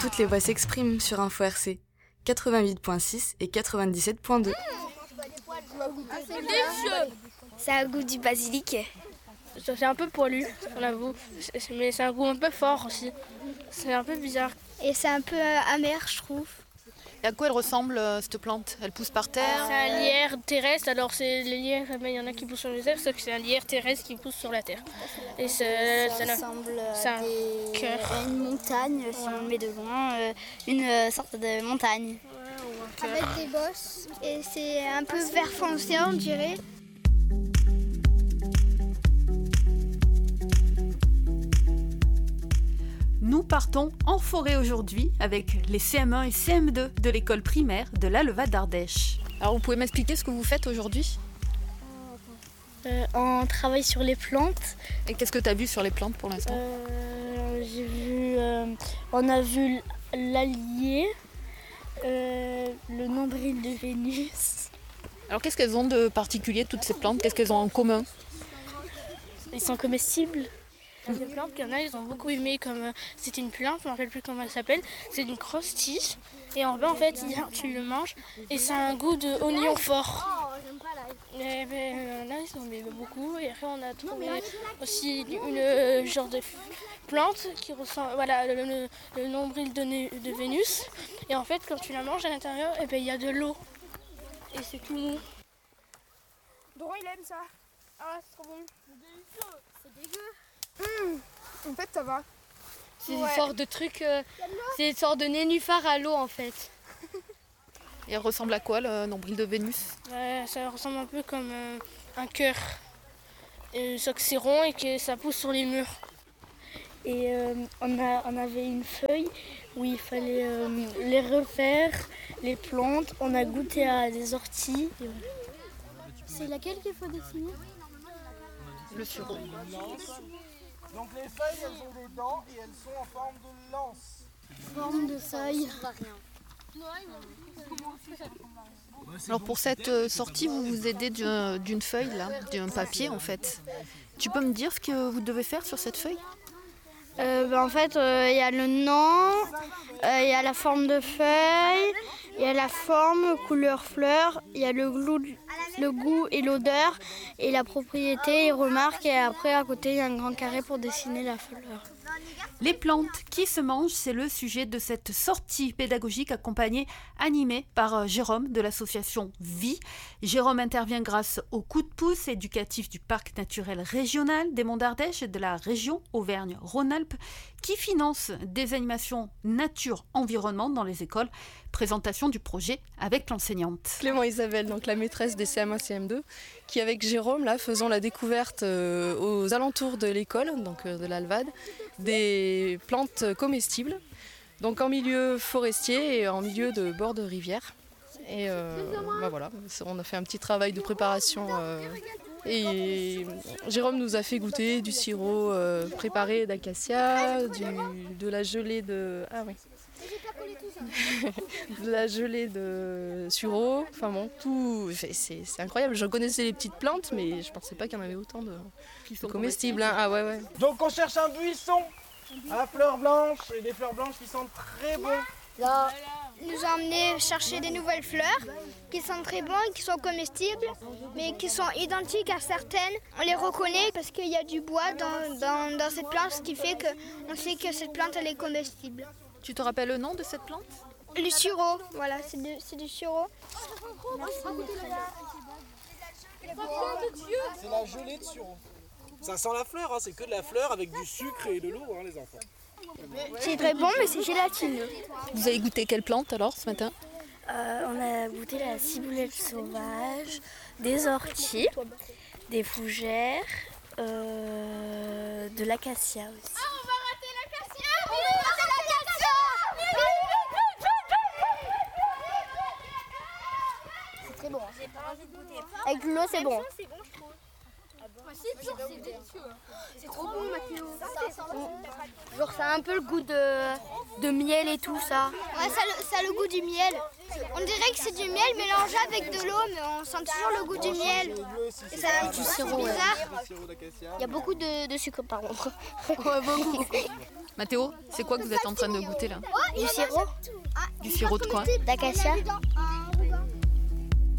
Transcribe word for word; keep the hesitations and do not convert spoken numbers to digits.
Toutes les voix s'expriment sur Info R C quatre-vingt-huit point six et quatre-vingt-dix-sept point deux. Ça a le goût du basilic. C'est un peu poilu, on avoue, mais c'est un goût un peu fort aussi. C'est un peu bizarre. Et c'est un peu amer, je trouve. Et à quoi elle ressemble, euh, cette plante? Elle pousse par terre? C'est un lierre terrestre, alors c'est le lierre, il y en a qui poussent sur les airs, sauf que c'est un lierre terrestre qui pousse sur la terre. Et c'est, ça c'est ressemble c'est un des... cœur. à une montagne, si on le met de loin, euh, une euh, sorte de montagne. Ouais, avec des bosses, et c'est un peu vert foncé, on dirait. Nous partons en forêt aujourd'hui avec les C M un et C M deux de l'école primaire de la Levade d'Ardèche. Alors vous pouvez m'expliquer ce que vous faites aujourd'hui? euh, On travaille sur les plantes. Et qu'est-ce que tu as vu sur les plantes pour l'instant? euh, J'ai vu, euh, on a vu l'allier, euh, le nombril de Vénus. Alors qu'est-ce qu'elles ont de particulier toutes ces plantes? Qu'est-ce qu'elles ont en commun? Ils sont comestibles. Il y a des plantes qu'il y en a, ils ont beaucoup aimé, comme euh, c'est une plante, je ne me rappelle plus comment elle s'appelle, c'est une grosse tige, et en bas en fait tu le manges, et ça a un goût d'oignon fort. Et ben, là ils en aiment beaucoup, et après on a trouvé aussi une euh, genre de plante qui ressemble, voilà, le, le, le nombril de, de Vénus, et en fait quand tu la manges à l'intérieur, et ben il y a de l'eau, et c'est tout mou. Doro il aime ça. Ah c'est trop bon. C'est dégueu. Mmh, en fait, ça va. C'est Ouais. une sorte de truc, euh, c'est une sorte de nénuphar à l'eau en fait. Et elle ressemble à quoi, le nombril de Vénus? Ouais, ça ressemble un peu comme euh, un cœur. Et sauf que c'est rond et que ça pousse sur les murs. Et euh, on, a, on avait une feuille où il fallait euh, les refaire, les plantes. On a goûté à des orties. Et voilà. C'est laquelle qu'il faut dessiner? Le sureau. Donc les feuilles, elles ont des dents et elles sont en forme de lance. Forme de feuille. Alors pour cette euh, sortie, vous vous aidez d'un- d'une feuille, là, d'un papier en fait. Tu peux me dire ce que vous devez faire sur cette feuille? Euh, ben, en fait, il euh, y a le nom, il euh, y a la forme de feuille, il y a la forme, couleur fleur, il y a le, glou- le goût et l'odeur, et la propriété et remarque, et après à côté il y a un grand carré pour dessiner la fleur. Les plantes qui se mangent, c'est le sujet de cette sortie pédagogique accompagnée, animée par euh, Jérôme de l'association Vie. Jérôme intervient grâce au coup de pouce éducatif du parc naturel régional des Monts d'Ardèche et de la région Auvergne-Rhône-Alpes qui finance des animations nature-environnement dans les écoles. Présentation du projet avec l'enseignante. Clément Isabelle, donc la maîtresse des C M un C M deux, qui avec Jérôme, là, faisons la découverte euh, aux alentours de l'école, donc euh, de la Levade, des plantes comestibles, donc en milieu forestier et en milieu de bord de rivière. Et euh, bah voilà, on a fait un petit travail de préparation euh, et Jérôme nous a fait goûter du sirop euh, préparé d'acacia, du, de la gelée de... Ah oui. de la gelée de sureau, enfin bon, tout, c'est, c'est incroyable. Je connaissais les petites plantes, mais je pensais pas qu'il y en avait autant de, de comestibles. Hein. Ah ouais, ouais. Donc on cherche un buisson à fleurs blanches et des fleurs blanches qui sentent très bon. Là, il nous a emmené chercher des nouvelles fleurs qui sont très bonnes, qui sont comestibles, mais qui sont identiques à certaines. On les reconnaît parce qu'il y a du bois dans, dans, dans cette plante, ce qui fait qu'on sait que cette plante elle est comestible. Tu te rappelles le nom de cette plante? Le sureau, voilà, c'est du, c'est du sureau. C'est la gelée de sureau. Ça sent la fleur, hein, c'est que de la fleur avec du sucre et de l'eau, hein, les enfants. C'est très bon, mais c'est gélatineux. Vous avez goûté quelle plante alors ce matin? Euh, on a goûté la ciboulette sauvage, des orties, des fougères, euh, de l'acacia aussi. Ah, on va rater l'acacia! C'est très bon. Avec l'eau, c'est bon. C'est trop bon, Mathéo. Genre, ça a un peu le goût de, de miel et tout ça. Ouais, ça a, le, ça a le goût du miel. On dirait que c'est du miel mélangé avec de l'eau, mais on sent toujours le goût du miel. Et ça a du sirop bizarre. Il y a beaucoup de, de sucre par contre. Mathéo, c'est quoi que vous êtes en train de goûter là? Du sirop. Du sirop de quoi? D'acacia.